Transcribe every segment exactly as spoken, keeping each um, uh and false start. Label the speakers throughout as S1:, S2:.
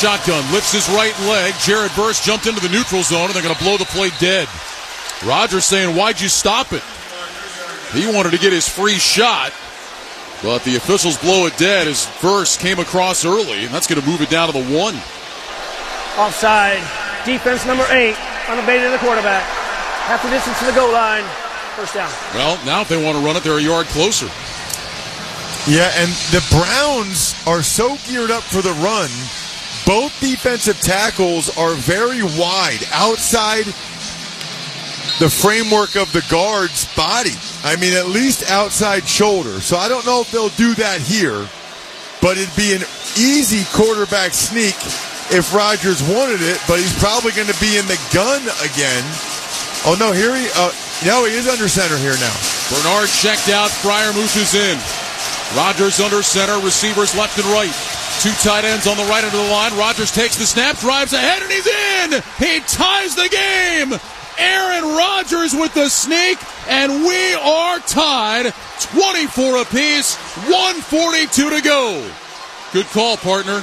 S1: shotgun, lifts his right leg. Jared Verse jumped into the neutral zone, and they're going to blow the play dead. Rogers saying, why'd you stop it? He wanted to get his free shot, but the officials blow it dead as Verse came across early, and that's going to move it down to the one.
S2: Offside. Defense number eight. Unabated to the quarterback. Half the distance to the goal line. First down.
S1: Well, now if they want to run it, they're a yard closer.
S3: Yeah, and the Browns are so geared up for the run. Both defensive tackles are very wide outside the framework of the guard's body. I mean, at least outside shoulder. So I don't know if they'll do that here, but it'd be an easy quarterback sneak if Rodgers wanted it, but he's probably going to be in the gun again. Oh, no, here he uh, no, he is under center here now.
S1: Bernard checked out. Freiermuth is in. Rodgers under center, receivers left and right. Two tight ends on the right end of the line. Rodgers takes the snap, drives ahead, and he's in! He ties the game! Aaron Rodgers with the sneak, and we are tied. twenty-four apiece, one forty-two to go. Good call, partner.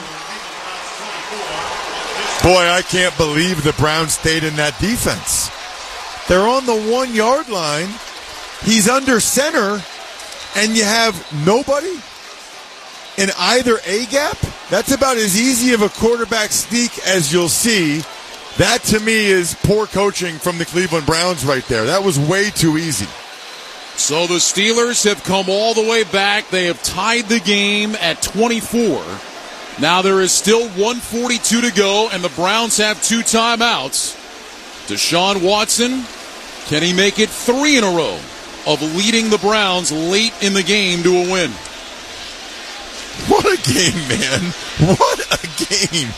S3: Boy, I can't believe the Browns stayed in that defense. They're on the one-yard line. He's under center, and you have nobody in either A-gap. That's about as easy of a quarterback sneak as you'll see. That, to me, is poor coaching from the Cleveland Browns right there. That was way too easy.
S1: So the Steelers have come all the way back. They have tied the game at twenty-four. Now there is still one forty-two to go, and the Browns have two timeouts. Deshaun Watson, can he make it three in a row of leading the Browns late in the game to a win?
S3: What a game, man. What a game.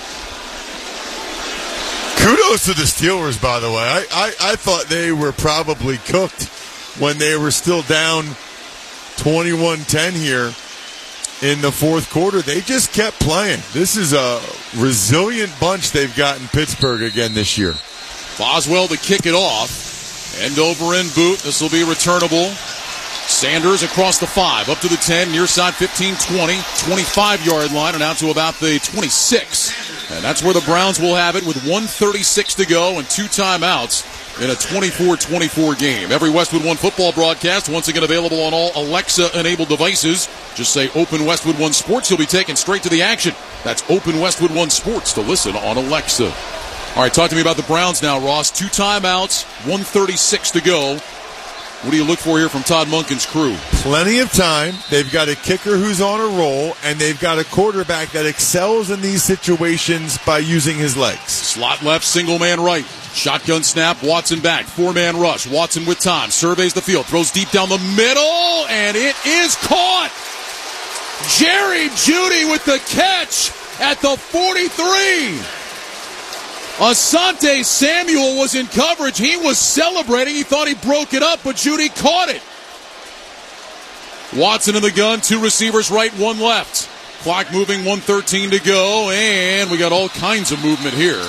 S3: Kudos to the Steelers, by the way. I, I, I thought they were probably cooked when they were still down twenty-one ten here in the fourth quarter. They just kept playing. This is a resilient bunch they've got in Pittsburgh again this year.
S1: Boswell to kick it off. End over end boot. This will be returnable. Sanders across the five, up to the ten, near side fifteen, twenty, twenty-five-yard line, and out to about the twenty-six. And that's where the Browns will have it with one thirty-six to go and two timeouts in a twenty-four twenty-four game. Every Westwood One football broadcast, once again available on all Alexa-enabled devices. Just say Open Westwood One Sports. You'll be taken straight to the action. That's Open Westwood One Sports to listen on Alexa. All right, talk to me about the Browns now, Ross. Two timeouts, one thirty-six to go. What do you look for here from Todd Monken's crew?
S3: Plenty of time. They've got a kicker who's on a roll, and they've got a quarterback that excels in these situations by using his legs.
S1: Slot left, single man right. Shotgun snap, Watson back. Four-man rush. Watson with time. Surveys the field. Throws deep down the middle, and it is caught. Jerry Jeudy with the catch at the forty-three. Asante Samuel was in coverage. He was celebrating. He thought he broke it up, but Jeudy caught it. Watson in the gun. Two receivers right, one left. Clock moving, one thirteen to go, and we got all kinds of movement here.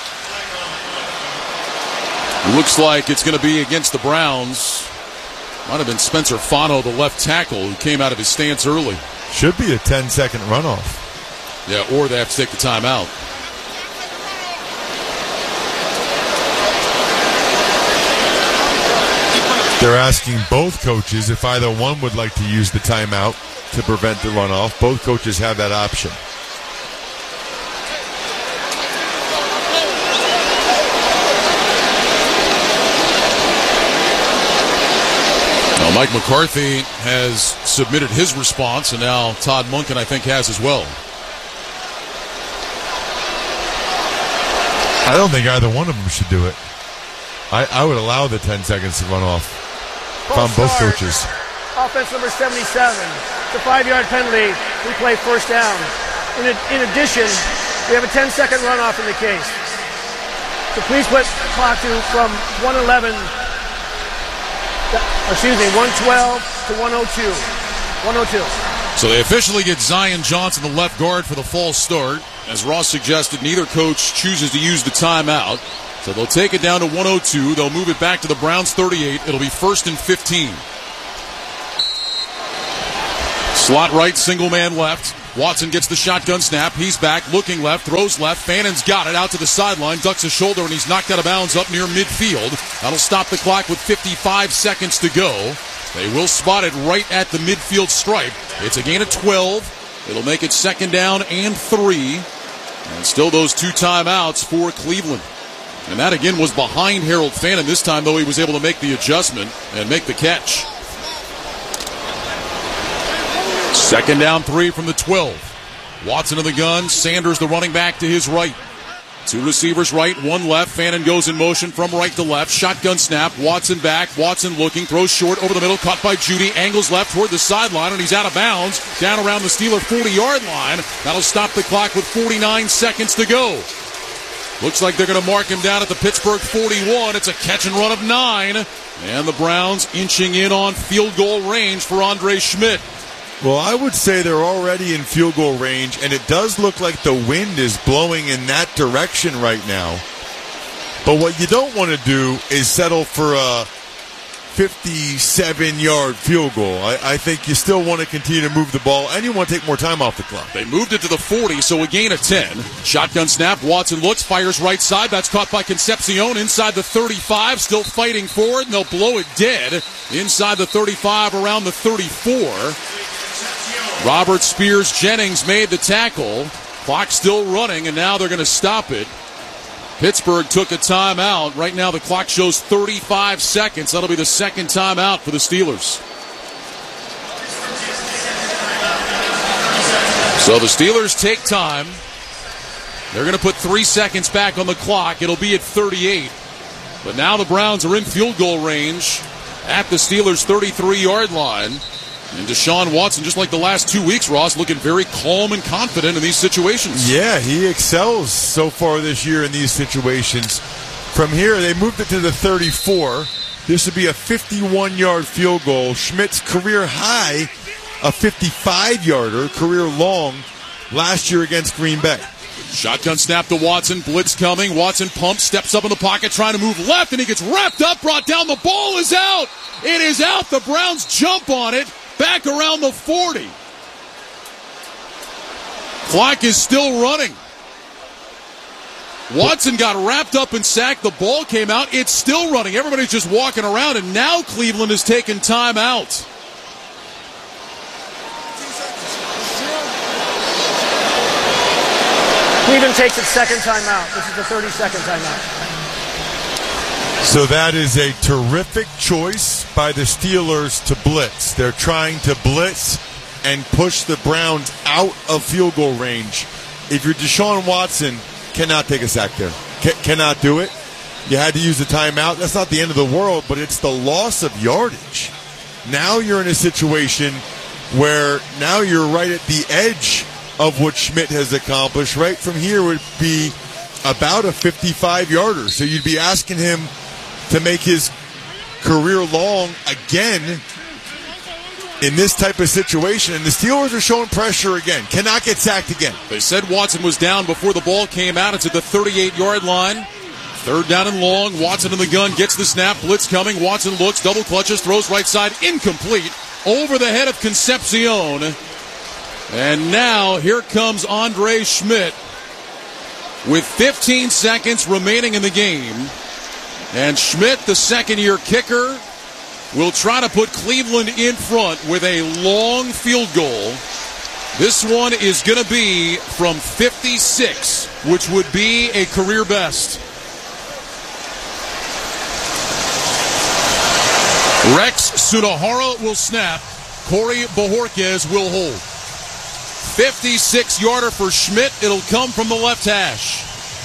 S1: It looks like it's going to be against the Browns. Might have been Spencer Fano, the left tackle, who came out of his stance early.
S3: Should be a ten-second runoff.
S1: Yeah, or they have to take the timeout.
S3: They're asking both coaches if either one would like to use the timeout to prevent the runoff. Both coaches have that option.
S1: Now, Mike McCarthy has submitted his response, and now Todd Monken, I think, has as well.
S3: I don't think either one of them should do it. I, I would allow the ten seconds to run off. From both coaches.
S2: Offense number seventy-seven. It's a five-yard penalty. We play first down. In, in addition, we have a ten-second runoff in the case. So please put the clock to from one eleven, excuse me, one twelve to one oh two. one oh two.
S1: So they officially get Zion Johnson, the left guard, for the false start. As Ross suggested, neither coach chooses to use the timeout. So they'll take it down to one oh two. They'll move it back to the Browns thirty-eight. It'll be first and fifteen. Slot right, single man left. Watson gets the shotgun snap. He's back, looking left, throws left. Fannon's got it out to the sideline, ducks his shoulder, and he's knocked out of bounds up near midfield. That'll stop the clock with fifty-five seconds to go. They will spot it right at the midfield stripe. It's a gain of twelve. It'll make it second down and three. And still those two timeouts for Cleveland. And that again was behind Harold Fannin. This time, though, he was able to make the adjustment and make the catch. Second down, three from the twelve. Watson in the gun. Sanders, the running back, to his right. Two receivers right, one left. Fannin goes in motion from right to left. Shotgun snap. Watson back. Watson looking. Throws short over the middle. Caught by Judy. Angles left toward the sideline, and he's out of bounds. Down around the Steeler forty-yard line. That'll stop the clock with forty-nine seconds to go. Looks like they're going to mark him down at the Pittsburgh forty-one. It's a catch and run of nine. And the Browns inching in on field goal range for Andre Schmidt.
S3: Well, I would say they're already in field goal range, and it does look like the wind is blowing in that direction right now. But what you don't want to do is settle for a fifty-seven-yard field goal. I, I think you still want to continue to move the ball, and you want to take more time off the clock.
S1: They moved it to the forty, so a gain of ten. Shotgun snap. Watson looks, fires right side. That's caught by Concepcion inside the thirty-five. Still fighting forward, and they'll blow it dead inside the thirty-five, around the thirty-four. Robert Spears Jennings made the tackle. Clock still running, and now they're going to stop it. Pittsburgh took a timeout. Right now the clock shows thirty-five seconds. That'll be the second timeout for the Steelers. So the Steelers take time. They're going to put three seconds back on the clock. It'll be at thirty-eight. But now the Browns are in field goal range at the Steelers' thirty-three-yard line. And Deshaun Watson, just like the last two weeks, Ross, looking very calm and confident in these situations.
S3: Yeah, he excels so far this year in these situations. From here, they moved it to the thirty-four. This would be a fifty-one-yard field goal. Schmidt's career high, a fifty-five-yarder, career long, last year against Green Bay.
S1: Shotgun snap to Watson. Blitz coming. Watson pumps, steps up in the pocket, trying to move left, and he gets wrapped up, brought down. The ball is out. It is out. The Browns jump on it. Back around the forty. Clock is still running. Watson got wrapped up and sacked. The ball came out. It's still running. Everybody's just walking around, and now Cleveland is taking time out.
S2: Cleveland takes its second timeout. This is the thirty-second timeout.
S3: So that is a terrific choice by the Steelers to blitz. They're trying to blitz and push the Browns out of field goal range. If you're Deshaun Watson, cannot take a sack there. C- cannot do it. You had to use the timeout. That's not the end of the world, but it's the loss of yardage. Now you're in a situation where now you're right at the edge of what Schmidt has accomplished. Right from here would be about a fifty-five-yarder. So you'd be asking him to make his career long again in this type of situation. And the Steelers are showing pressure again. Cannot get sacked again.
S1: They said Watson was down before the ball came out. It's at the thirty-eight-yard line. Third down and long. Watson in the gun. Gets the snap. Blitz coming. Watson looks. Double clutches. Throws right side. Incomplete. Over the head of Concepcion. And now here comes Andre Schmidt with fifteen seconds remaining in the game. And Schmidt, the second-year kicker, will try to put Cleveland in front with a long field goal. This one is going to be from fifty-six, which would be a career best. Rex Sunahara will snap. Corey Bojorquez will hold. fifty-six-yarder for Schmidt. It'll come from the left hash.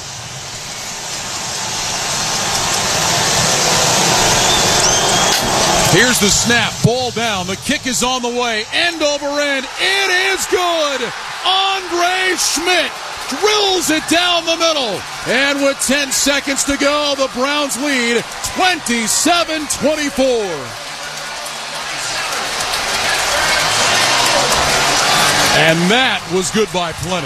S1: Here's the snap. Ball down. The kick is on the way. End over end. It is good. Andre Schmidt drills it down the middle. And with ten seconds to go, the Browns lead twenty-seven twenty-four. And that was good by plenty.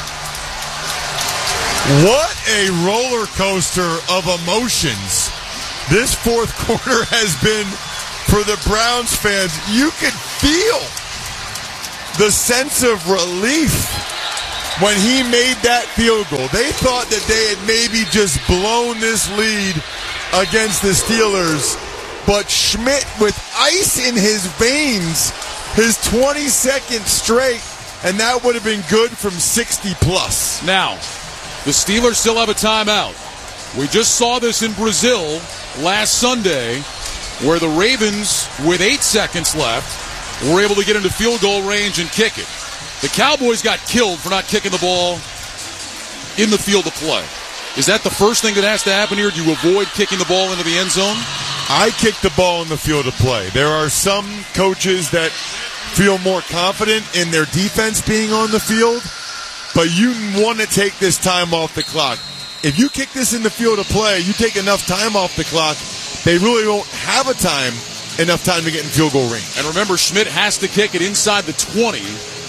S3: What a roller coaster of emotions this fourth quarter has been for the Browns fans. You could feel the sense of relief when he made that field goal. They thought that they had maybe just blown this lead against the Steelers, but Schmidt, with ice in his veins, his twenty-second straight, and that would have been good from sixty plus.
S1: Now, the Steelers still have a timeout. We just saw this in Brazil last Sunday, where the Ravens, with eight seconds left, were able to get into field goal range and kick it. The Cowboys got killed for not kicking the ball in the field of play. Is that the first thing that has to happen here? Do you avoid kicking the ball into the end zone?
S3: I kick the ball in the field of play. There are some coaches that feel more confident in their defense being on the field, but you want to take this time off the clock. If you kick this in the field of play, you take enough time off the clock, they really won't have a time, enough time to get in field goal range.
S1: And remember, Schmidt has to kick it inside the twenty.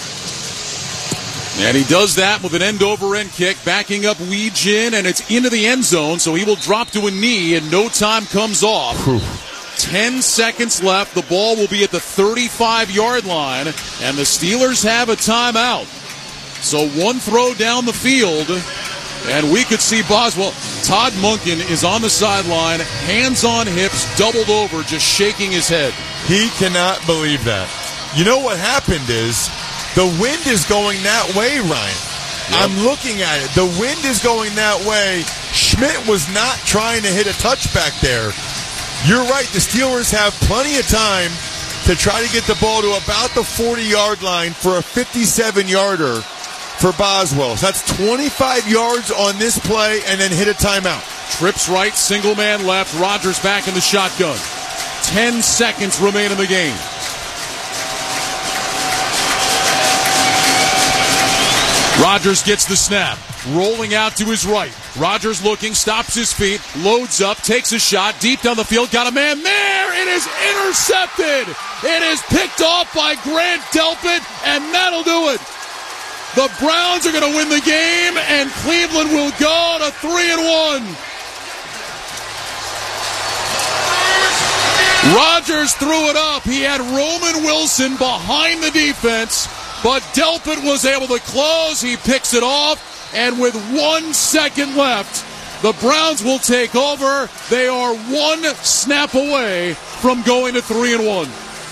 S1: And he does that with an end-over-end kick, backing up Wee Jin, and it's into the end zone, so he will drop to a knee, and no time comes off.
S3: Whew.
S1: Ten seconds left. The ball will be at the thirty-five-yard line, and the Steelers have a timeout. So one throw down the field, and we could see Boswell. Todd Monken is on the sideline, hands on hips, doubled over, just shaking his head.
S3: He cannot believe that. You know what happened is, the wind is going that way, Ryan. Yep. I'm looking at it. The wind is going that way. Schmidt was not trying to hit a touchback there. You're right. The Steelers have plenty of time to try to get the ball to about the forty-yard line for a fifty-seven-yarder for Boswell. So that's twenty-five yards on this play and then hit a timeout.
S1: Trips right, single man left. Rodgers back in the shotgun. Ten seconds remain in the game. Rodgers gets the snap, rolling out to his right. Rodgers looking, stops his feet, loads up, takes a shot, deep down the field, got a man there. It is intercepted. It is picked off by Grant Delpit, and that'll do it. The Browns are going to win the game, and Cleveland will go to three and one. Rodgers threw it up. He had Roman Wilson behind the defense, but Delpit was able to close. He picks it off, and with one second left, the Browns will take over. They are one snap away from going to three and one.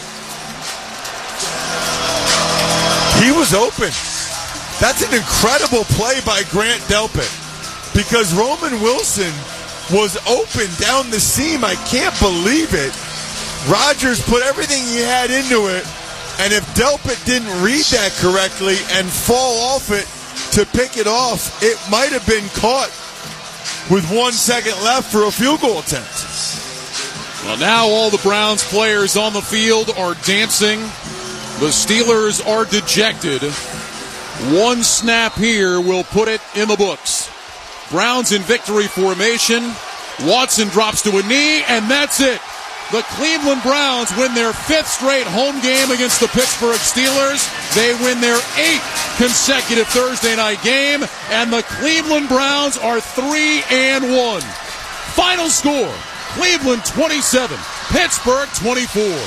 S3: He was open. That's an incredible play by Grant Delpit, because Roman Wilson was open down the seam. I can't believe it. Rodgers put everything he had into it, and if Delpit didn't read that correctly and fall off it to pick it off, it might have been caught with one second left for a field goal attempt.
S1: Well, now all the Browns players on the field are dancing. The Steelers are dejected. One snap here will put it in the books. Browns in victory formation. Watson drops to a knee, and that's it. The Cleveland Browns win their fifth straight home game against the Pittsburgh Steelers. They win their eighth consecutive Thursday night game, and the Cleveland Browns are three and one. Final score, Cleveland twenty-seven, Pittsburgh twenty-four.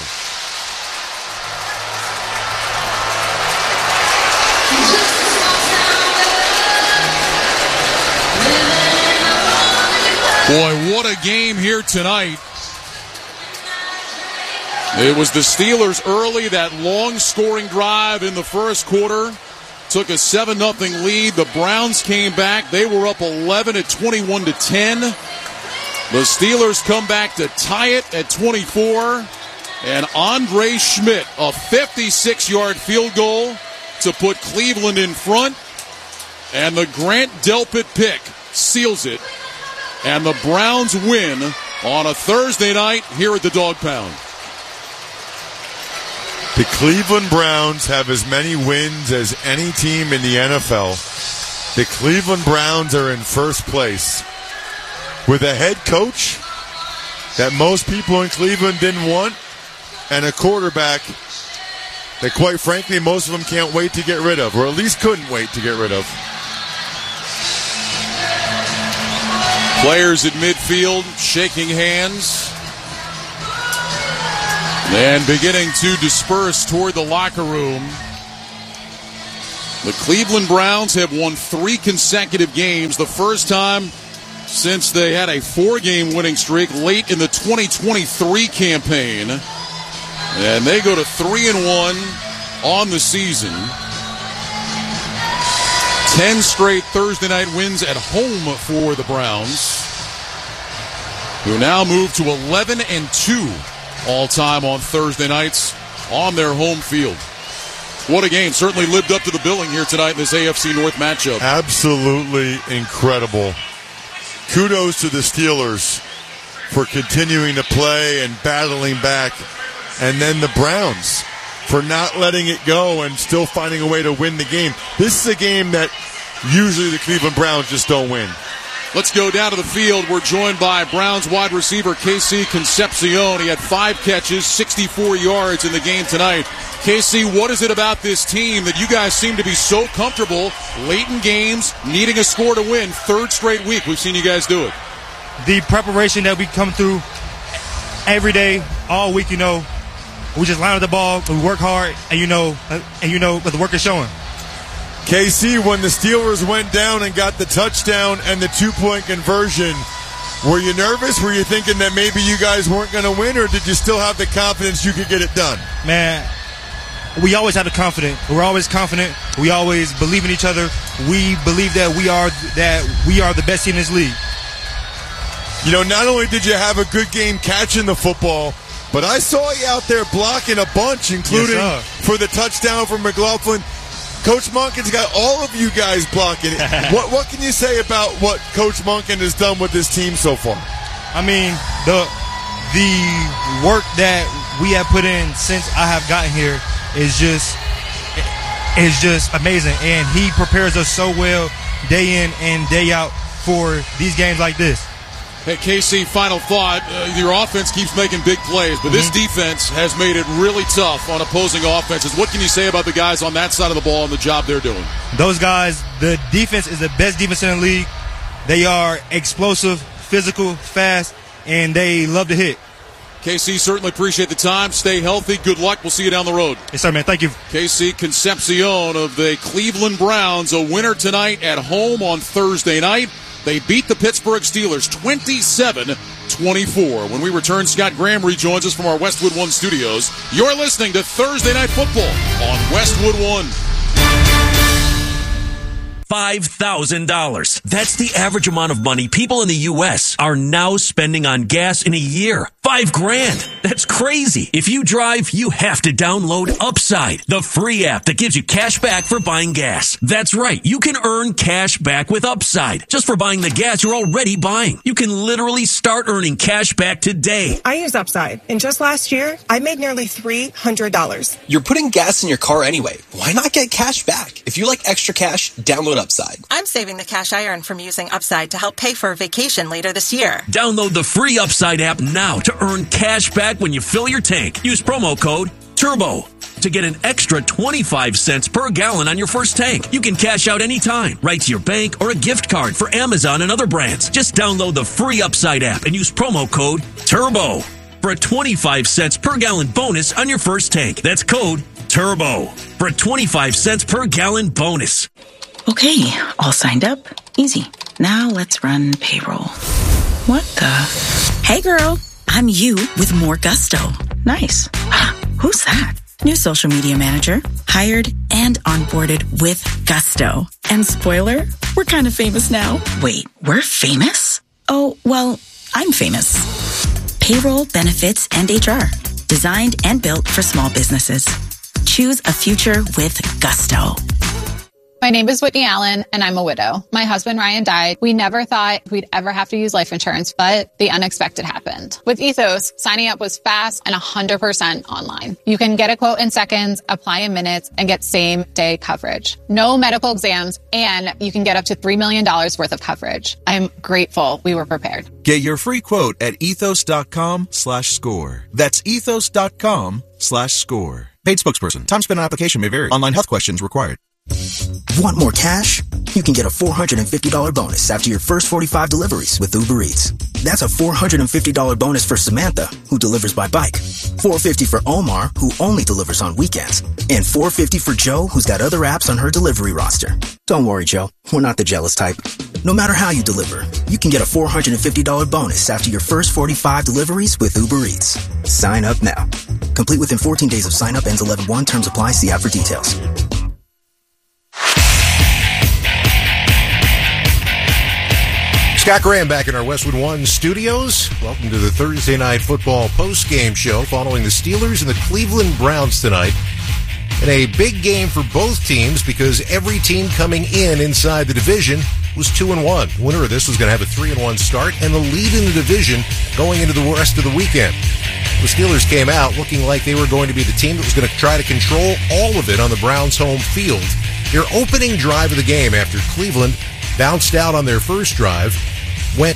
S1: Boy, what a game here tonight. It was the Steelers early, that long scoring drive in the first quarter. Took a seven nothing lead. The Browns came back. They were up eleven at twenty-one to ten. The Steelers come back to tie it at twenty-four. And Andre Schmidt, a fifty-six-yard field goal to put Cleveland in front. And the Grant Delpit pick seals it. And the Browns win on a Thursday night here at the Dog Pound.
S3: The Cleveland Browns have as many wins as any team in the N F L. The Cleveland Browns are in first place with a head coach that most people in Cleveland didn't want, and a quarterback that, quite frankly, most of them can't wait to get rid of, or at least couldn't wait to get rid of.
S1: Players at midfield shaking hands and beginning to disperse toward the locker room. The Cleveland Browns have won three consecutive games, the first time since they had a four-game winning streak late in the twenty twenty-three campaign. And they go to three and one on the season. Ten straight Thursday night wins at home for the Browns, who now move to eleven and two all-time on Thursday nights on their home field. What a game. Certainly lived up to the billing here tonight in this A F C North matchup.
S3: Absolutely incredible. Kudos to the Steelers for continuing to play and battling back. And then the Browns for not letting it go and still finding a way to win the game. This is a game that usually the Cleveland Browns just don't win.
S1: Let's go down to the field. We're joined by Browns wide receiver K C Concepcion. He had five catches, sixty-four yards in the game tonight. K C, what is it about this team that you guys seem to be so comfortable late in games, needing a score to win? Third straight week we've seen you guys do it.
S4: The preparation that we come through every day, all week, you know, we just line up the ball, we work hard, and you know, and you know, but the work is showing.
S3: K C, when the Steelers went down and got the touchdown and the two-point conversion, were you nervous? Were you thinking that maybe you guys weren't going to win, or did you still have the confidence you could get it done?
S4: Man, we always have the confidence. We're always confident. We always believe in each other. We believe that we are that we are the best team in this league.
S3: You know, not only did you have a good game catching the football, but I saw you out there blocking a bunch, including
S4: yes,
S3: for the touchdown from McLaughlin. Coach Monken's got all of you guys blocking it. what what can you say about what Coach Monken has done with this team so far?
S4: I mean, the the work that we have put in since I have gotten here is just is just amazing, and he prepares us so well day in and day out for these games like this.
S1: Hey, K C, final thought. Uh, your offense keeps making big plays, but this mm-hmm. defense has made it really tough on opposing offenses. What can you say about the guys on that side of the ball and the job they're doing?
S4: Those guys, the defense is the best defense in the league. They are explosive, physical, fast, and they love to hit.
S1: K C, certainly appreciate the time. Stay healthy. Good luck. We'll see you down the road.
S4: Yes, sir, man. Thank you.
S1: K C Concepcion of the Cleveland Browns, a winner tonight at home on Thursday night. They beat the Pittsburgh Steelers twenty-seven twenty-four. When we return, Scott Graham rejoins us from our Westwood One studios. You're listening to Thursday Night Football on Westwood One.
S5: five thousand dollars. That's the average amount of money people in the U S are now spending on gas in a year. Five grand. That's crazy. If you drive, you have to download Upside, the free app that gives you cash back for buying gas. That's right. You can earn cash back with Upside just for buying the gas you're already buying. You can literally start earning cash back today.
S6: I use Upside, and just last year, I made nearly three hundred dollars.
S7: You're putting gas in your car anyway. Why not get cash back? If you like extra cash, download Upside.
S6: I'm saving the cash I earn from using Upside to help pay for a vacation later this year.
S5: Download the free Upside app now to earn cash back when you fill your tank. Use promo code TURBO to get an extra twenty-five cents per gallon on your first tank. You can cash out anytime, right to your bank or a gift card for Amazon and other brands. Just download the free Upside app and use promo code TURBO for a twenty-five cents per gallon bonus on your first tank. That's code TURBO for a twenty-five cents per gallon bonus.
S8: Okay, all signed up. Easy. Now let's run payroll. What the? Hey girl, I'm you with more gusto. Nice. Who's that? New social media manager. Hired and onboarded with gusto. And spoiler, we're kind of famous now. Wait, we're famous? Oh, well, I'm famous. Payroll, benefits, and H R. Designed and built for small businesses. Choose a future with gusto.
S9: My name is Whitney Allen, and I'm a widow. My husband, Ryan, died. We never thought we'd ever have to use life insurance, but the unexpected happened. With Ethos, signing up was fast and one hundred percent online. You can get a quote in seconds, apply in minutes, and get same-day coverage. No medical exams, and you can get up to three million dollars worth of coverage. I'm grateful we were prepared.
S10: Get your free quote at ethos.com slash score. That's ethos.com slash score. Paid spokesperson. Time spent on application may vary. Online health questions required.
S11: Want more cash? You can get a four hundred fifty dollars bonus after your first forty-five deliveries with Uber Eats. That's a four hundred fifty dollars bonus for Samantha, who delivers by bike. four hundred fifty dollars for Omar, who only delivers on weekends. And four hundred fifty dollars for Joe, who's got other apps on her delivery roster. Don't worry, Joe. We're not the jealous type. No matter how you deliver, you can get a four hundred fifty dollars bonus after your first forty-five deliveries with Uber Eats. Sign up now. Complete within fourteen days of sign up. Ends eleven one. Terms apply. See app for details.
S12: Scott Graham back in our Westwood One studios. Welcome to the Thursday Night Football post-game show following the Steelers and the Cleveland Browns tonight. And a big game for both teams because every team coming in inside the division was two and one. The winner of this was going to have a three and one start and the lead in the division going into the rest of the weekend. The Steelers came out looking like they were going to be the team that was going to try to control all of it on the Browns' home field. Their opening drive of the game after Cleveland bounced out on their first drive went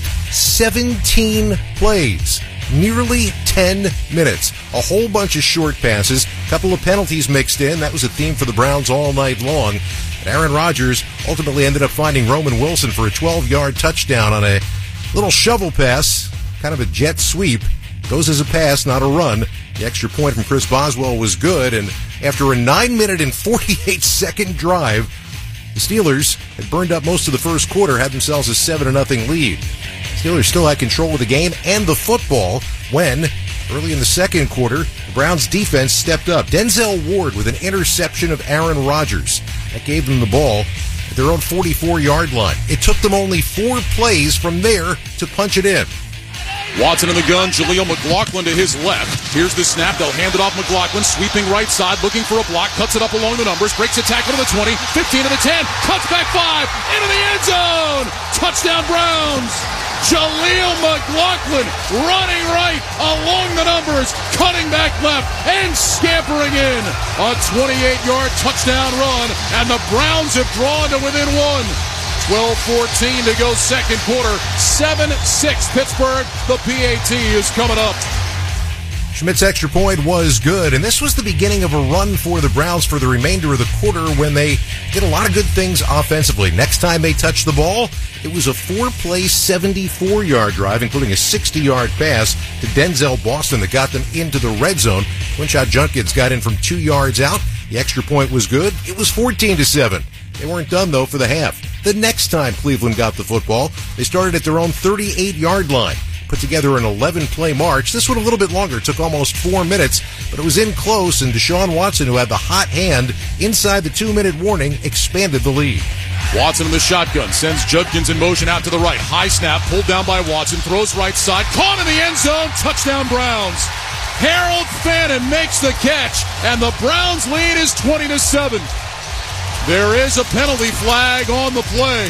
S12: seventeen plays, nearly ten minutes. A whole bunch of short passes, a couple of penalties mixed in. That was a theme for the Browns all night long. And Aaron Rodgers ultimately ended up finding Roman Wilson for a twelve-yard touchdown on a little shovel pass, kind of a jet sweep. Goes as a pass, not a run. The extra point from Chris Boswell was good, and after a nine minute and forty-eight second drive, the Steelers had burned up most of the first quarter, had themselves a seven to nothing lead. Steelers still had control of the game and the football when, early in the second quarter, the Browns' defense stepped up. Denzel Ward with an interception of Aaron Rodgers. That gave them the ball at their own forty-four-yard line. It took them only four plays from there to punch it in.
S1: Watson in the gun, Jaleel McLaughlin to his left. Here's the snap. They'll hand it off. McLaughlin sweeping right side, looking for a block, cuts it up along the numbers, breaks a tackle to the twenty, fifteen to the ten, cuts back five, into the end zone. Touchdown Browns. Jaleel McLaughlin running right along the numbers, cutting back left and scampering in. A twenty-eight-yard touchdown run, and the Browns have drawn to within one. twelve fourteen to go second quarter. seven six Pittsburgh. The P A T is coming up.
S12: Schmidt's extra point was good, and this was the beginning of a run for the Browns for the remainder of the quarter when they did a lot of good things offensively. Next time they touched the ball, it was a four-play, seventy-four-yard drive, including a sixty-yard pass to Denzel Boston that got them into the red zone. Quinshot Junkins got in from two yards out. The extra point was good. It was fourteen to seven. They weren't done, though, for the half. The next time Cleveland got the football, they started at their own thirty-eight-yard line. Put together an eleven-play march. This one a little bit longer. It took almost four minutes, but it was in close, and Deshaun Watson, who had the hot hand inside the two-minute warning, expanded the lead.
S1: Watson in the shotgun, sends Judkins in motion out to the right. High snap, pulled down by Watson, throws right side, caught in the end zone, touchdown Browns. Harold Fannin makes the catch, and the Browns lead is twenty to seven. There is a penalty flag on the play.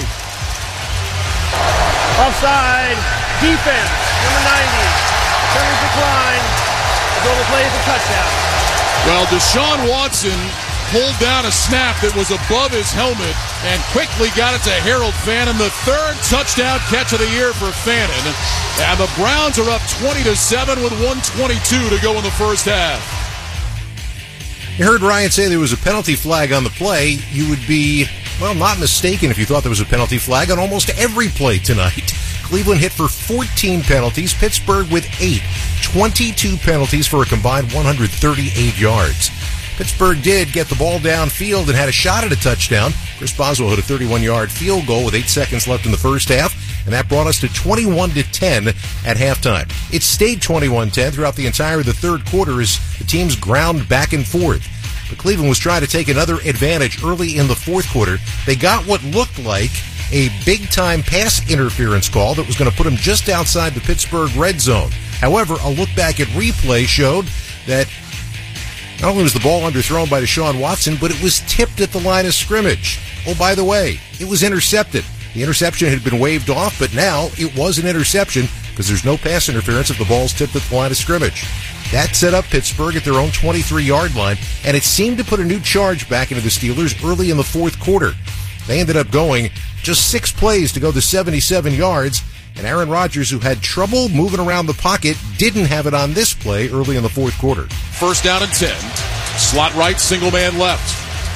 S2: Offside, defense, number ninety. Turns the line. The goal play is a touchdown.
S1: Well, Deshaun Watson pulled down a snap that was above his helmet and quickly got it to Harold Fannin, the third touchdown catch of the year for Fannin. And the Browns are up twenty to seven with one twenty-two to go in the first half.
S12: You heard Ryan say there was a penalty flag on the play. You would be, well, not mistaken if you thought there was a penalty flag on almost every play tonight. Cleveland hit for fourteen penalties, Pittsburgh with eight. twenty-two penalties for a combined one hundred thirty-eight yards. Pittsburgh did get the ball downfield and had a shot at a touchdown. Chris Boswell hit a thirty-one-yard field goal with eight seconds left in the first half, and that brought us to twenty-one to ten at halftime. It stayed twenty-one ten throughout the entire of the third quarter as the teams ground back and forth. But Cleveland was trying to take another advantage early in the fourth quarter. They got what looked like a big-time pass interference call that was going to put them just outside the Pittsburgh red zone. However, a look back at replay showed that not only was the ball underthrown by Deshaun Watson, but it was tipped at the line of scrimmage. Oh, by the way, it was intercepted. The interception had been waved off, but now it was an interception because there's no pass interference if the ball's tipped at the line of scrimmage. That set up Pittsburgh at their own twenty-three-yard line, and it seemed to put a new charge back into the Steelers early in the fourth quarter. They ended up going just six plays to go to seventy-seven yards, and Aaron Rodgers, who had trouble moving around the pocket, didn't have it on this play early in the fourth quarter.
S1: First down and ten. Slot right, single man left.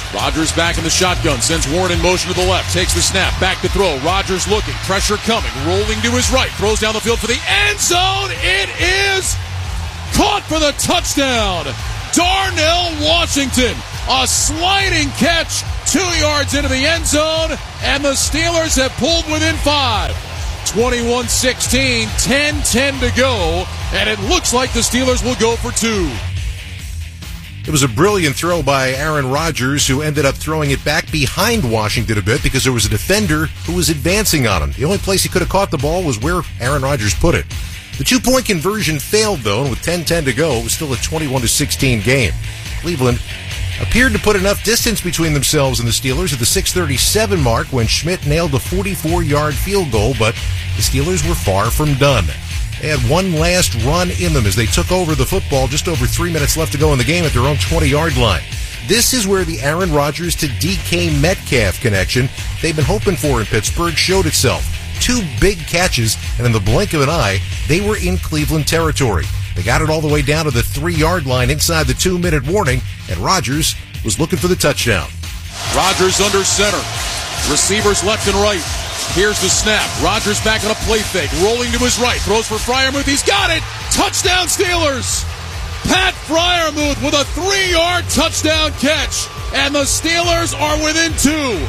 S1: Rodgers back in the shotgun, sends Warren in motion to the left, takes the snap, back to throw. Rodgers looking, pressure coming, rolling to his right, throws down the field for the end zone. It is caught for the touchdown. Darnell Washington, a sliding catch, two yards into the end zone, and the Steelers have pulled within five. twenty-one sixteen, ten ten to go, and it looks like the Steelers will go for two.
S12: It was a brilliant throw by Aaron Rodgers, who ended up throwing it back behind Washington a bit because there was a defender who was advancing on him. The only place he could have caught the ball was where Aaron Rodgers put it. The two-point conversion failed, though, and with ten ten to go, it was still a twenty-one to sixteen game. Cleveland appeared to put enough distance between themselves and the Steelers at the six thirty-seven mark when Schmidt nailed a forty-four-yard field goal, but the Steelers were far from done. They had one last run in them as they took over the football, just over three minutes left to go in the game at their own twenty-yard line. This is where the Aaron Rodgers to D K Metcalf connection they've been hoping for in Pittsburgh showed itself. Two big catches, and in the blink of an eye, they were in Cleveland territory. They got it all the way down to the three-yard line inside the two-minute warning, and Rodgers was looking for the touchdown.
S1: Rodgers under center. Receivers left and right. Here's the snap. Rodgers back on a play fake. Rolling to his right. Throws for Freiermuth. He's got it. Touchdown Steelers. Pat Freiermuth with a three-yard touchdown catch. And the Steelers are within two.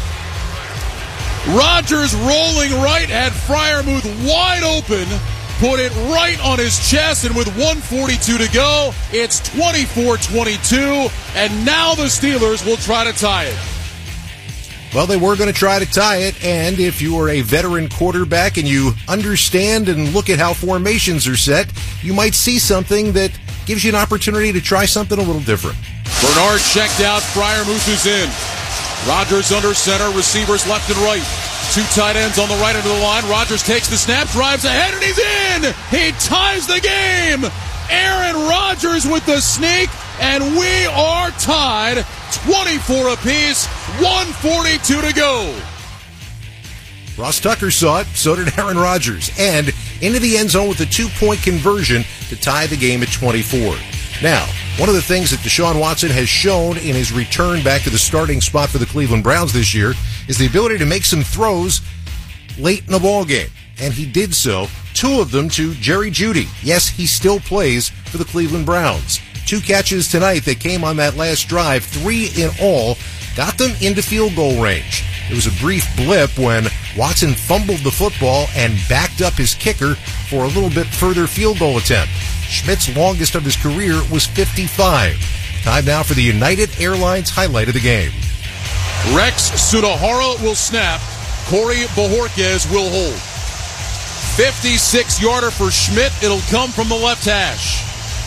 S1: Rodgers rolling right had Freiermuth wide open. Put it right on his chest, and with one forty-two to go, it's twenty-four twenty-two, and now the Steelers will try to tie it.
S12: Well, they were going to try to tie it, and if you are a veteran quarterback and you understand and look at how formations are set, you might see something that gives you an opportunity to try something a little different.
S1: Bernard checked out, Freiermuth is in. Rodgers under center, receivers left and right. Two tight ends on the right end of the line. Rodgers takes the snap, drives ahead, and he's in! He ties the game! Aaron Rodgers with the sneak, and we are tied. twenty-four apiece, one forty-two to go.
S12: Ross Tucker saw it, so did Aaron Rodgers, and into the end zone with a two-point conversion to tie the game at twenty-four. Now, one of the things that Deshaun Watson has shown in his return back to the starting spot for the Cleveland Browns this year is the ability to make some throws late in the ball game. And he did so, two of them to Jerry Jeudy. Yes, he still plays for the Cleveland Browns. Two catches tonight that came on that last drive, three in all, got them into field goal range. It was a brief blip when Watson fumbled the football and backed up his kicker for a little bit further field goal attempt. Schmidt's longest of his career was fifty-five. Time now for the United Airlines highlight of the game.
S1: Rex Sunahara will snap. Corey Bojorquez will hold. fifty-six-yarder for Schmidt. It'll come from the left hash.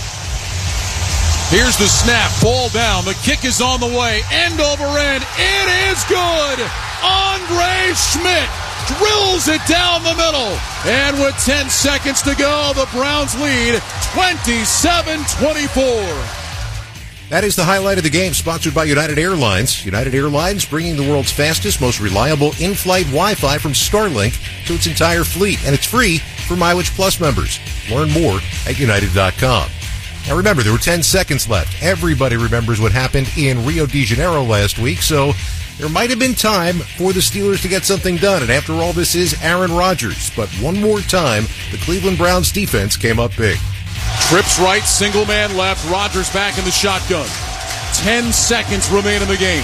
S1: Here's the snap. Ball down. The kick is on the way. End over end. It is good. Andre Schmidt drills it down the middle. And with ten seconds to go, the Browns lead twenty-seven twenty-four.
S12: That is the highlight of the game, sponsored by United Airlines. United Airlines bringing the world's fastest, most reliable in-flight Wi-Fi from Starlink to its entire fleet. And it's free for Mileage Plus members. Learn more at United dot com. Now remember, there were ten seconds left. Everybody remembers what happened in Rio de Janeiro last week, so there might have been time for the Steelers to get something done. And after all, this is Aaron Rodgers. But one more time, the Cleveland Browns defense came up big.
S1: Trips right, single man left. Rodgers back in the shotgun. Ten seconds remain in the game.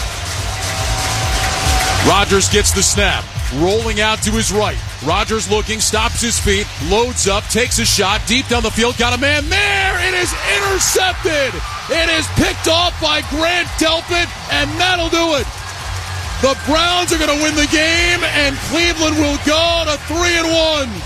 S1: Rodgers gets the snap. Rolling out to his right. Rodgers looking, stops his feet, loads up, takes a shot, deep down the field, got a man there. It is intercepted. It is picked off by Grant Delpit, and that'll do it. The Browns are going to win the game, and Cleveland will go to three and one.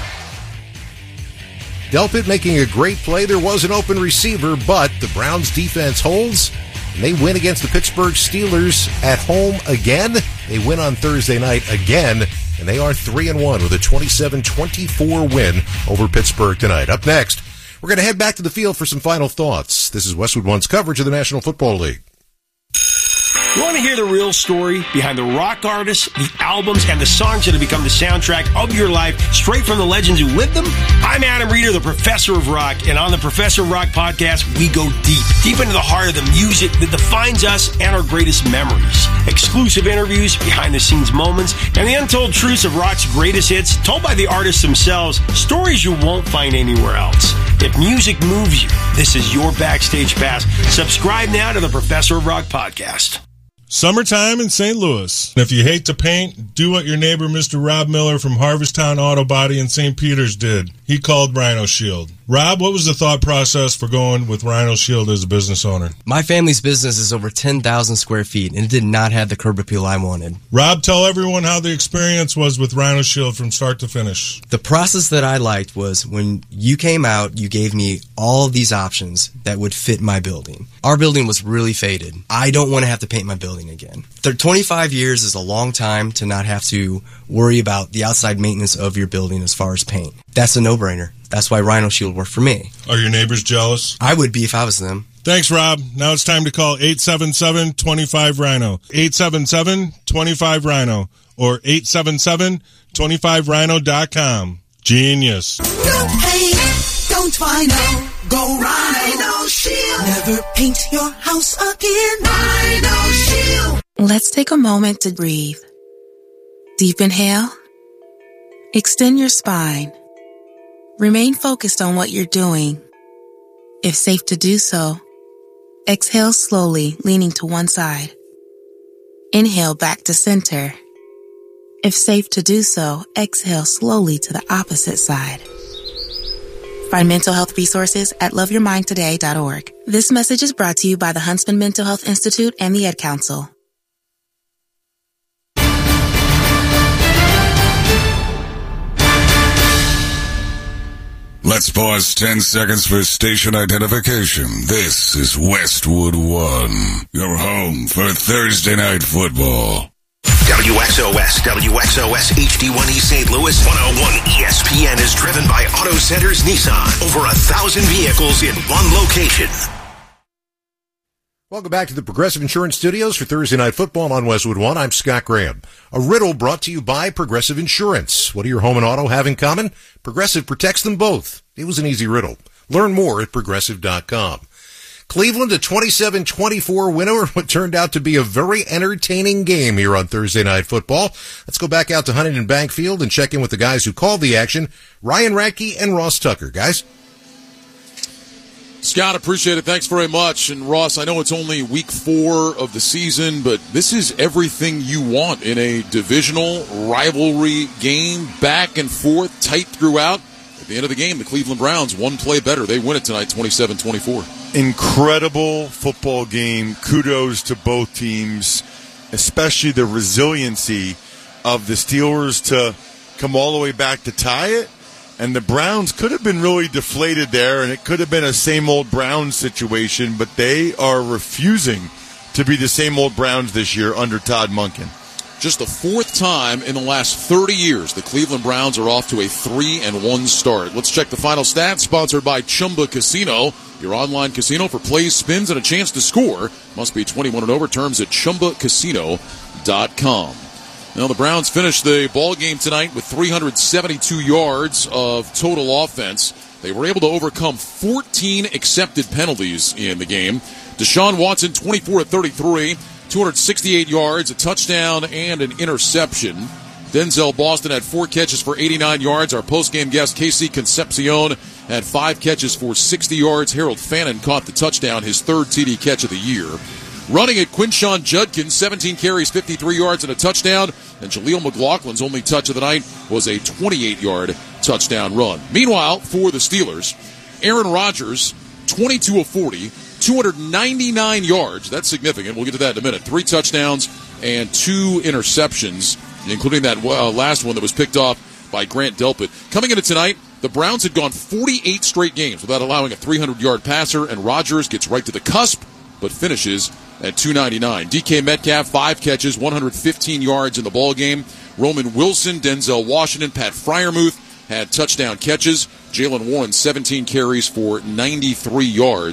S12: Delpit making a great play. There was an open receiver, but the Browns defense holds, and they win against the Pittsburgh Steelers at home again. They win on Thursday night again, and they are three and one with a twenty-seven twenty-four win over Pittsburgh tonight. Up next, we're going to head back to the field for some final thoughts. This is Westwood One's coverage of the National Football League.
S13: You want to hear the real story behind the rock artists, the albums, and the songs that have become the soundtrack of your life, straight from the legends who lived them? I'm Adam Reeder, the Professor of Rock, and on the Professor of Rock podcast, we go deep, deep into the heart of the music that defines us and our greatest memories. Exclusive interviews, behind-the-scenes moments, and the untold truths of rock's greatest hits, told by the artists themselves, stories you won't find anywhere else. If music moves you, this is your backstage pass. Subscribe now to the Professor of Rock podcast.
S14: Summertime in Saint Louis. If you hate to paint, do what your neighbor Mister Rob Miller from Harvesttown Auto Body in Saint Peters did. He called Rhino Shield. Rob, what was the thought process for going with Rhino Shield as a business owner?
S15: My family's business is over ten thousand square feet, and it did not have the curb appeal I wanted.
S14: Rob, tell everyone how the experience was with Rhino Shield from start to finish.
S15: The process that I liked was when you came out, you gave me all of these options that would fit my building. Our building was really faded. I don't want to have to paint my building again. twenty-five years is a long time to not have to worry about the outside maintenance of your building as far as paint. That's a no-brainer. That's why Rhino Shield worked for me.
S14: Are your neighbors jealous?
S15: I would be if I was them.
S14: Thanks, Rob. Now it's time to call eight seven seven, two five, Rhino. eight seven seven, two five, Rhino. Or eight seven seven, two five rhino dot com. Genius.
S16: Don't paint, don't Rhino. Go Rhino Shield. Never paint your house again. Rhino Shield.
S17: Let's take a moment to breathe. Deep inhale. Extend your spine. Remain focused on what you're doing. If safe to do so, exhale slowly, leaning to one side. Inhale back to center. If safe to do so, exhale slowly to the opposite side. Find mental health resources at love your mind today dot org. This message is brought to you by the Huntsman Mental Health Institute and the Ad Council.
S18: Let's pause ten seconds for station identification. This is Westwood One, your home for Thursday Night Football.
S19: W X O S, W X O S H D one E Saint Louis, one oh one E S P N is driven by Auto Centers Nissan. Over a thousand vehicles in one location.
S12: Welcome back to the Progressive Insurance Studios for Thursday Night Football on Westwood One. I'm Scott Graham. A riddle brought to you by Progressive Insurance. What do your home and auto have in common? Progressive protects them both. It was an easy riddle. Learn more at progressive dot com. Cleveland, a twenty-seven twenty-four winner, what turned out to be a very entertaining game here on Thursday Night Football. Let's go back out to Huntington Bank Field and check in with the guys who called the action, Ryan Radke and Ross Tucker. Guys?
S1: Scott, appreciate it. Thanks very much. And Ross, I know it's only week four of the season, but this is everything you want in a divisional rivalry game, back and forth, tight throughout. At the end of the game, the Cleveland Browns, one play better. They win it tonight, twenty-seven twenty-four.
S3: Incredible football game. Kudos to both teams, especially the resiliency of the Steelers to come all the way back to tie it. And the Browns could have been really deflated there, and it could have been a same old Browns situation, but they are refusing to be the same old Browns this year under Todd Monken.
S1: Just the fourth time in the last thirty years the Cleveland Browns are off to a three and one start. Let's check the final stats, sponsored by Chumba Casino, your online casino for plays, spins, and a chance to score. Must be twenty-one and over. Terms at chumba casino dot com. Now, the Browns finished the ball game tonight with three hundred seventy-two yards of total offense. They were able to overcome fourteen accepted penalties in the game. Deshaun Watson, twenty-four of thirty-three, two hundred sixty-eight yards, a touchdown, and an interception. Denzel Boston had four catches for eighty-nine yards. Our postgame guest, Casey Concepcion, had five catches for sixty yards. Harold Fannin caught the touchdown, his third T D catch of the year. Running at Quinshawn Judkins, seventeen carries, fifty-three yards, and a touchdown. And Jaleel McLaughlin's only touch of the night was a twenty-eight-yard touchdown run. Meanwhile, for the Steelers, Aaron Rodgers, twenty-two of forty, two hundred ninety-nine yards. That's significant. We'll get to that in a minute. Three touchdowns and two interceptions, including that uh, last one that was picked off by Grant Delpit. Coming into tonight, the Browns had gone forty-eight straight games without allowing a three hundred-yard passer, and Rodgers gets right to the cusp, but finishes at two ninety-nine. D K Metcalf, five catches, one hundred fifteen yards in the ball game. Roman Wilson, Denzel Washington, Pat Freiermuth had touchdown catches. Jalen Warren, seventeen carries for ninety-three yards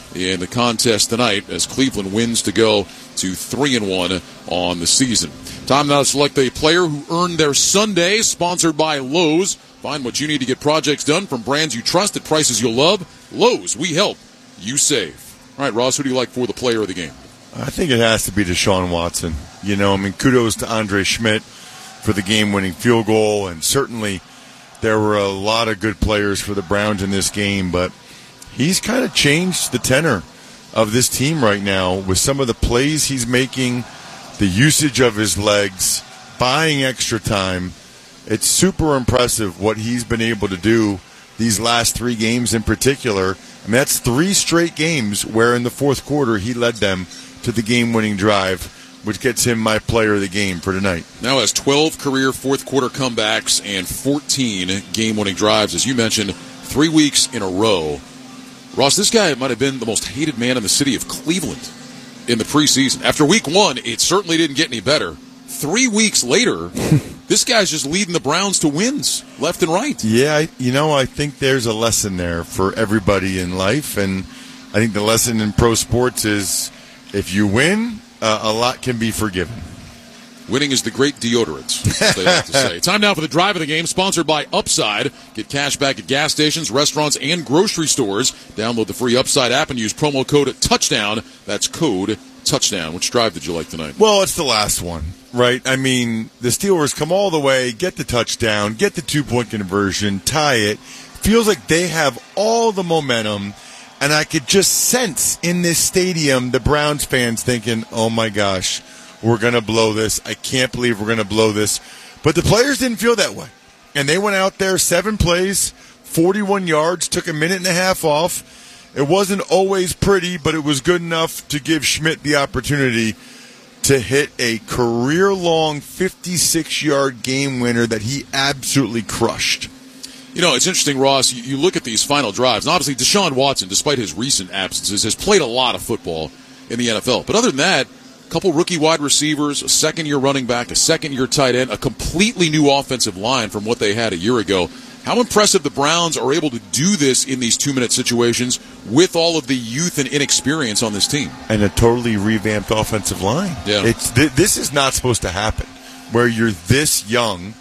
S1: in the contest tonight as Cleveland wins to go to three and one on the season. Time now to select a player who earned their Sunday, sponsored by Lowe's. Find what you need to get projects done from brands you trust at prices you'll love. Lowe's, we help, you save. All right, Ross, who do you like for the player of the game?
S3: I think it has to be Deshaun Watson. You know, I mean, kudos to Andre Schmidt for the game-winning field goal, and certainly there were a lot of good players for the Browns in this game, but he's kind of changed the tenor of this team right now with some of the plays he's making, the usage of his legs, buying extra time. It's super impressive what he's been able to do these last three games in particular. I mean, that's three straight games where in the fourth quarter he led them to the game-winning drive, which gets him my player of the game for tonight.
S1: Now has twelve career fourth-quarter comebacks and fourteen game-winning drives. As you mentioned, three weeks in a row. Ross, this guy might have been the most hated man in the city of Cleveland in the preseason. After week one, it certainly didn't get any better. Three weeks later, this guy's just leading the Browns to wins left and right.
S3: Yeah, I, you know, I think there's a lesson there for everybody in life, and I think the lesson in pro sports is if you win, uh, a lot can be forgiven.
S1: Winning is the great deodorant, as they like to say. Time now for the drive of the game, sponsored by Upside. Get cash back at gas stations, restaurants, and grocery stores. Download the free Upside app and use promo code TOUCHDOWN. That's code TOUCHDOWN. Which drive did you like tonight?
S3: Well, it's the last one, right? I mean, the Steelers come all the way, get the touchdown, get the two-point conversion, tie it. Feels like they have all the momentum, and I could just sense in this stadium the Browns fans thinking, oh, my gosh, we're going to blow this. I can't believe we're going to blow this. But the players didn't feel that way. And they went out there, seven plays, forty-one yards, took a minute and a half off. It wasn't always pretty, but it was good enough to give Schmidt the opportunity to hit a career-long fifty-six-yard game winner that he absolutely crushed.
S1: You know, it's interesting, Ross, you, you look at these final drives, and obviously Deshaun Watson, despite his recent absences, has played a lot of football in the N F L. But other than that, a couple rookie wide receivers, a second-year running back, a second-year tight end, a completely new offensive line from what they had a year ago. How impressive the Browns are able to do this in these two-minute situations with all of the youth and inexperience on this team.
S3: And a totally revamped offensive line.
S1: Yeah.
S3: It's th- this is not supposed to happen, where you're this young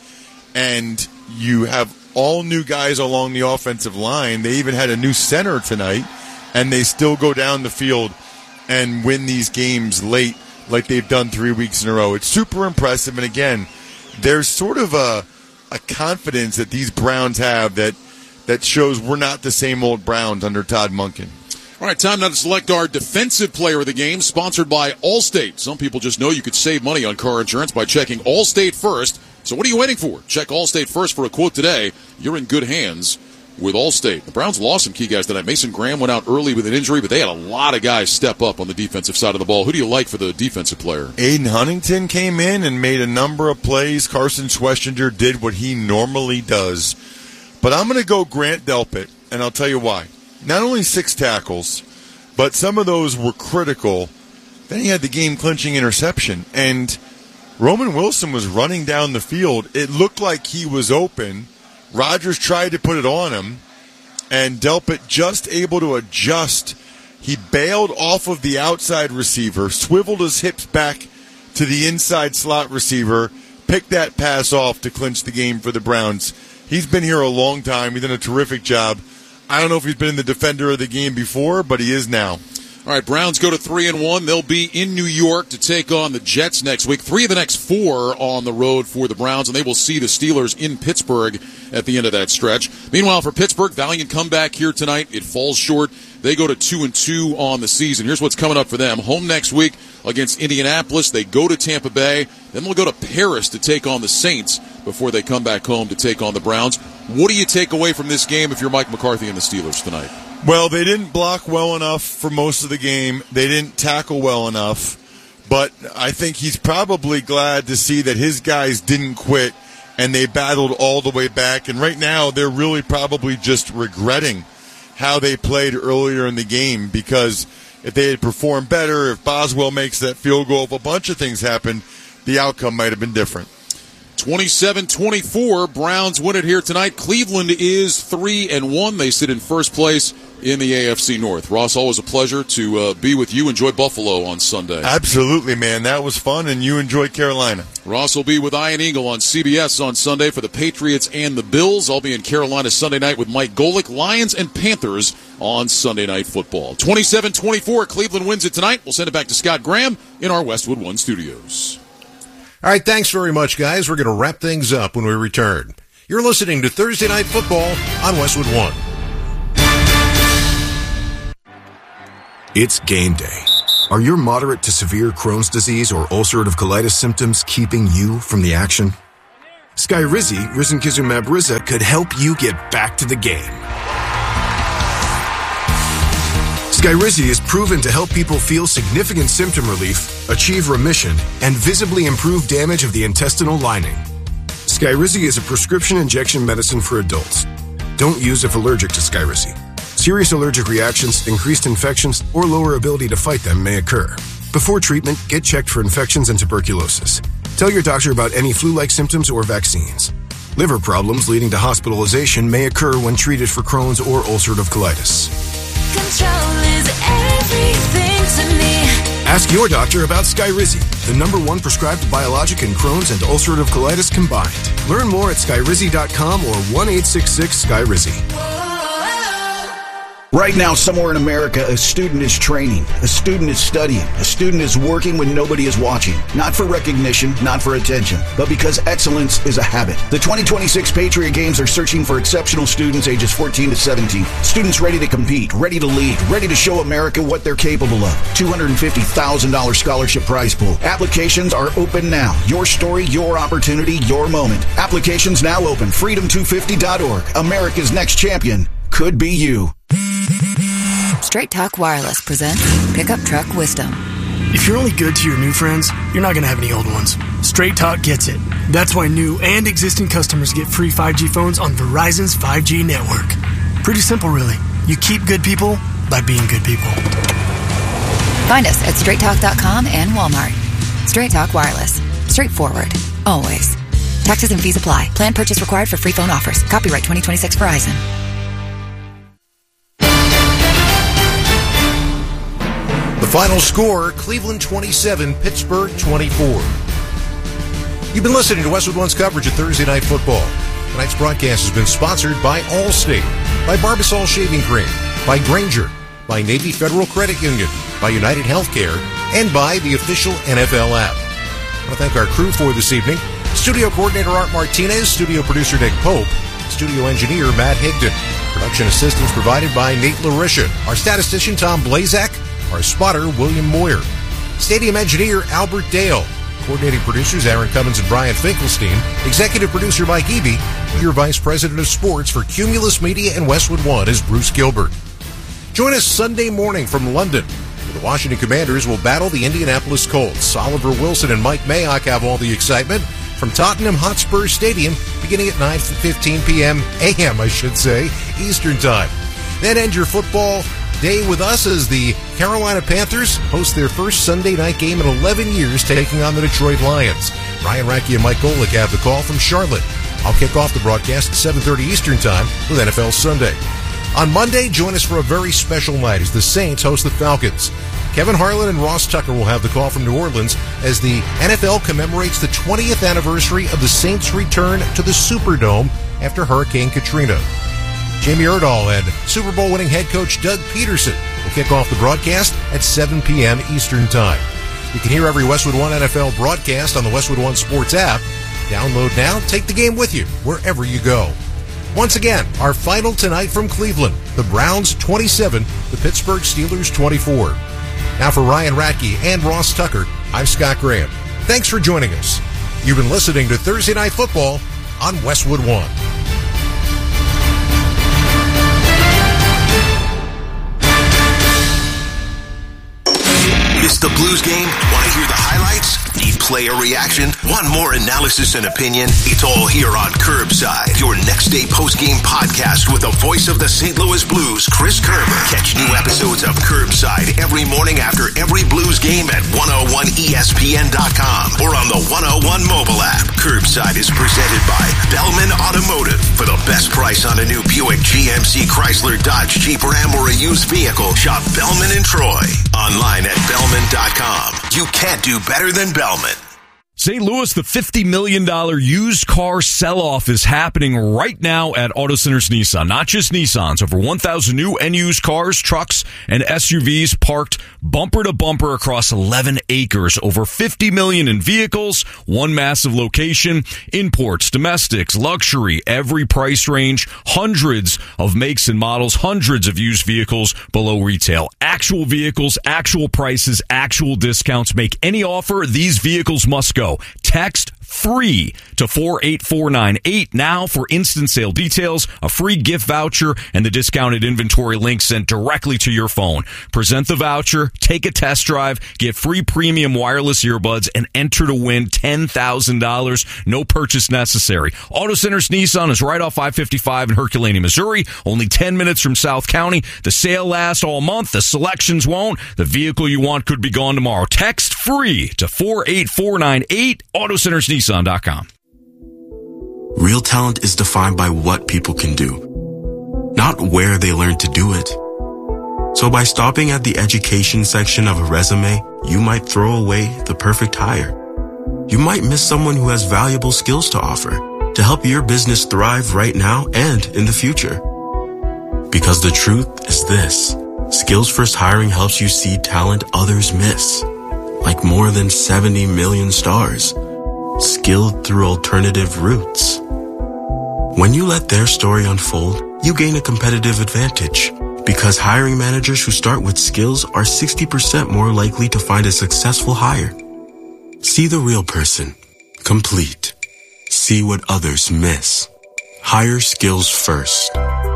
S3: and you have all new guys along the offensive line. They even had a new center tonight, and they still go down the field and win these games late like they've done three weeks in a row. It's super impressive, and again, there's sort of a a confidence that these Browns have that that shows we're not the same old Browns under Todd Monken.
S1: All right, time now to select our defensive player of the game, sponsored by Allstate. Some people just know you could save money on car insurance by checking Allstate first. So what are you waiting for? Check Allstate first for a quote today. You're in good hands with Allstate. The Browns lost some key guys tonight. Mason Graham went out early with an injury, but they had a lot of guys step up on the defensive side of the ball. Who do you like for the defensive player?
S3: Aiden Huntington came in and made a number of plays. Carson Schwestinger did what he normally does. But I'm going to go Grant Delpit, and I'll tell you why. Not only six tackles, but some of those were critical. Then he had the game-clinching interception, and Roman Wilson was running down the field. It looked like he was open. Rodgers tried to put it on him, and Delpit just able to adjust. He bailed off of the outside receiver, swiveled his hips back to the inside slot receiver, picked that pass off to clinch the game for the Browns. He's been here a long time. He's done a terrific job. I don't know if he's been in the defender of the game before, but he is now.
S1: All right, Browns go to three and one. They'll be in New York to take on the Jets next week. Three of the next four on the road for the Browns, and they will see the Steelers in Pittsburgh at the end of that stretch. Meanwhile, for Pittsburgh, valiant comeback here tonight. It falls short. They go to two and two on the season. Here's what's coming up for them: home next week against Indianapolis. They go to Tampa Bay. Then they'll go to Paris to take on the Saints before they come back home to take on the Browns. What do you take away from this game if you're Mike McCarthy and the Steelers tonight?
S3: Well, they didn't block well enough for most of the game. They didn't tackle well enough. But I think he's probably glad to see that his guys didn't quit and they battled all the way back. And right now, they're really probably just regretting how they played earlier in the game, because if they had performed better, if Boswell makes that field goal, if a bunch of things happened, the outcome might have been different.
S1: twenty-seven twenty-four, Browns win it here tonight. Cleveland is three and one. They sit in first place. in the A F C North. Ross, always a pleasure to uh, be with you. Enjoy Buffalo on Sunday.
S3: Absolutely, man. That was fun, and you enjoyed Carolina.
S1: Ross will be with Ian Eagle on C B S on Sunday for the Patriots and the Bills. I'll be in Carolina Sunday night with Mike Golick. Lions and Panthers on Sunday Night Football. twenty-seven twenty-four, Cleveland wins it tonight. We'll send it back to Scott Graham in our Westwood One studios.
S12: All right, thanks very much, guys. We're going to wrap things up when we return. You're listening to Thursday Night Football on Westwood One.
S20: It's game day. Are your moderate to severe Crohn's disease or ulcerative colitis symptoms keeping you from the action? Skyrizi, risankizumab Riza, could help you get back to the game. Skyrizi is proven to help people feel significant symptom relief, achieve remission, and visibly improve damage of the intestinal lining. Skyrizi is a prescription injection medicine for adults. Don't use if allergic to Skyrizi. Serious allergic reactions, increased infections, or lower ability to fight them may occur. Before treatment, get checked for infections and tuberculosis. Tell your doctor about any flu-like symptoms or vaccines. Liver problems leading to hospitalization may occur when treated for Crohn's or ulcerative colitis.
S16: Control is everything to me.
S20: Ask your doctor about Skyrizi, the number one prescribed biologic in Crohn's and ulcerative colitis combined. Learn more at skyrizi dot com or one eight six six Skyrizi.
S21: Right now, somewhere in America, a student is training, a student is studying, a student is working when nobody is watching. Not for recognition, not for attention, but because excellence is a habit. The twenty twenty-six Patriot Games are searching for exceptional students ages fourteen to seventeen. Students ready to compete, ready to lead, ready to show America what they're capable of. two hundred fifty thousand dollars scholarship prize pool. Applications are open now. Your story, your opportunity, your moment. Applications now open. freedom two fifty dot org. America's next champion could be you.
S22: Straight Talk Wireless presents Pickup Truck Wisdom.
S23: If you're only good to your new friends, you're not going to have any old ones. Straight Talk gets it. That's why new and existing customers get free five G phones on Verizon's five G network. Pretty simple, really. You keep good people by being good people.
S22: Find us at straight talk dot com and Walmart. Straight Talk Wireless. Straightforward. Always. Taxes and fees apply. Plan purchase required for free phone offers. Copyright twenty twenty-six Verizon.
S12: The final score, Cleveland twenty-seven, Pittsburgh twenty-four. You've been listening to Westwood One's coverage of Thursday Night Football. Tonight's broadcast has been sponsored by Allstate, by Barbasol Shaving Cream, by Granger, by Navy Federal Credit Union, by United Healthcare, and by the official N F L app. I want to thank our crew for this evening. Studio coordinator Art Martinez, studio producer Nick Pope, studio engineer Matt Higdon. Production assistance provided by Nate Larisha. Our statistician Tom Blazak. Our spotter, William Moyer. Stadium engineer, Albert Dale. Coordinating producers, Aaron Cummins and Brian Finkelstein. Executive producer, Mike Eby. Your vice president of sports for Cumulus Media and Westwood One is Bruce Gilbert. Join us Sunday morning from London, where the Washington Commanders will battle the Indianapolis Colts. Oliver Wilson and Mike Mayock have all the excitement from Tottenham Hotspur Stadium, beginning at nine fifteen p.m. a m, I should say, Eastern Time. Then end your football day with us as the Carolina Panthers host their first Sunday night game in eleven years, taking on the Detroit Lions. Ryan Radke and Mike Golick have the call from Charlotte. I'll kick off the broadcast at seven thirty Eastern Time with N F L Sunday. On Monday, join us for a very special night as the Saints host the Falcons. Kevin Harlan and Ross Tucker will have the call from New Orleans as the N F L commemorates the twentieth anniversary of the Saints' return to the Superdome after Hurricane Katrina. Jamie Erdahl and Super Bowl winning head coach Doug Peterson will kick off the broadcast at seven p.m. Eastern Time. You can hear every Westwood One N F L broadcast on the Westwood One Sports app. Download now, take the game with you wherever you go. Once again, our final tonight from Cleveland, the Browns twenty-seven, the Pittsburgh Steelers twenty-four. Now for Ryan Radke and Ross Tucker, I'm Scott Graham. Thanks for joining us. You've been listening to Thursday Night Football on Westwood One.
S19: Missed the Blues game? Want to hear the highlights? Need player reaction? Want more analysis and opinion? It's all here on Curbside, your next day post-game podcast with the voice of the Saint Louis Blues, Chris Kerber. Catch new episodes of Curbside every morning after every Blues game at one oh one E S P N dot com or on the one oh one mobile app. Curbside is presented by Bellman Automotive. For the best price on a new Buick, G M C, Chrysler, Dodge, Jeep, Ram, or a used vehicle, shop Bellman in Troy. Online at Bellman dot com. You can't do better than Bellman.
S4: Saint Louis, the fifty million dollars used car sell-off is happening right now at Auto Centers Nissan. Not just Nissans. Over one thousand new and used cars, trucks, and S U Vs parked bumper to bumper across eleven acres. Over fifty million dollars in vehicles, one massive location, imports, domestics, luxury, every price range, hundreds of makes and models, hundreds of used vehicles below retail. Actual vehicles, actual prices, actual discounts. Make any offer, these vehicles must go. Text free to four eight four nine eight now for instant sale details, a free gift voucher, and the discounted inventory link sent directly to your phone. Present the voucher, take a test drive, get free premium wireless earbuds, and enter to win ten thousand dollars. No purchase necessary. Auto Centers Nissan is right off I fifty-five in Herculaneum, Missouri. Only ten minutes from South County. The sale lasts all month. The selections won't. The vehicle you want could be gone tomorrow. Text free to four eight four nine eight. Auto Centers Nissan dot com.
S6: Real talent is defined by what people can do, not where they learn to do it. So by stopping at the education section of a resume, you might throw away the perfect hire. You might miss someone who has valuable skills to offer to help your business thrive right now and in the future. Because the truth is this: Skills First Hiring helps you see talent others miss, like more than seventy million stars, skilled through alternative routes. When you let their story unfold, you gain a competitive advantage, because hiring managers who start with skills are sixty percent more likely to find a successful hire. See the real person. Complete. See what others miss. Hire skills first.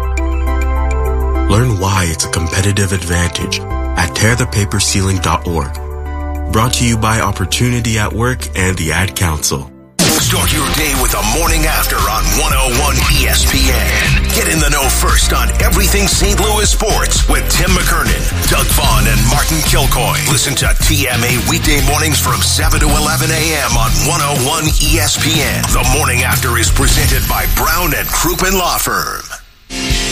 S6: Learn why it's a competitive advantage at tear the paper ceiling dot org. Brought to you by Opportunity at Work and the Ad Council.
S19: Start your day with a morning after on one oh one E S P N. Get in the know first on everything Saint Louis sports with Tim McKernan, Doug Vaughn, and Martin Kilcoy. Listen to T M A weekday mornings from seven to eleven a.m. on one oh one E S P N. The morning after is presented by Brown and Crouppen Law Firm.